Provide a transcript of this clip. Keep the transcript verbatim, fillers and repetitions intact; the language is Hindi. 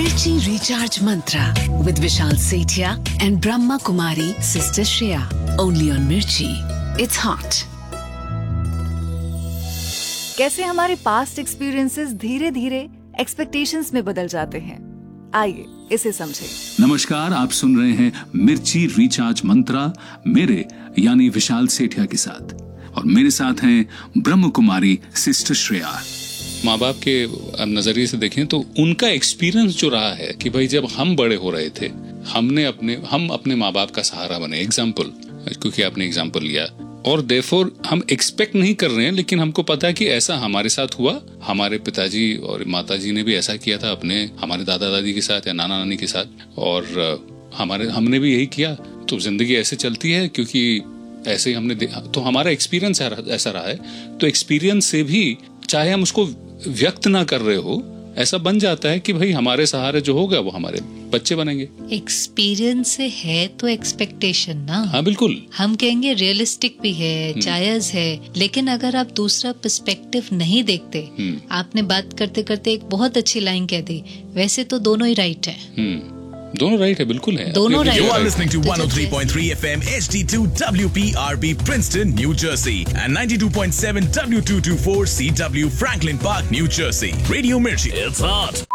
Mirchi Recharge Mantra with Vishal Sethia and Brahma Kumari Sister Shreya. Only on Mirchi. It's hot. कैसे हमारे पास्ट एक्सपीरियंसेस धीरे धीरे एक्सपेक्टेशंस में बदल जाते हैं, आइए इसे समझें। नमस्कार, आप सुन रहे हैं मिर्ची रिचार्ज मंत्रा मेरे यानी विशाल सेठिया के साथ, और मेरे साथ हैं ब्रह्म कुमारी सिस्टर श्रेया। माँ बाप के नजरिए से देखें तो उनका एक्सपीरियंस जो रहा है कि भाई जब हम बड़े हो रहे थे हमने अपने हम अपने माँ बाप का सहारा बने। एग्जाम्पल, क्योंकि आपने एग्जाम्पल लिया, और देयरफॉर हम एक्सपेक्ट नहीं कर रहे हैं, लेकिन हमको पता है कि ऐसा हमारे साथ हुआ, हमारे पिताजी और माताजी ने भी ऐसा किया था अपने हमारे दादा दादी के साथ या नाना नानी के साथ, और हमारे हमने भी यही किया। तो जिंदगी ऐसे चलती है क्योंकि ऐसे ही हमने देखा, तो हमारा एक्सपीरियंस ऐसा रहा है। तो एक्सपीरियंस से भी चाहे हम उसको व्यक्त ना कर रहे हो, ऐसा बन जाता है कि भाई हमारे सहारे जो होगा वो हमारे बच्चे बनेंगे। एक्सपीरियंस से है तो एक्सपेक्टेशन ना। हाँ बिल्कुल, हम कहेंगे रियलिस्टिक भी है, जायज है, लेकिन अगर आप दूसरा पर्सपेक्टिव नहीं देखते, आपने बात करते करते एक बहुत अच्छी लाइन कह दी, वैसे तो दोनों ही राइट है। दोनों राइट है, बिल्कुल है, दोनों right. You are listening to one oh three point three F M H D two W P R B Princeton, New Jersey and ninety-two point seven W two twenty-four C W Franklin Park, New Jersey. Radio Mirchi. It's hot.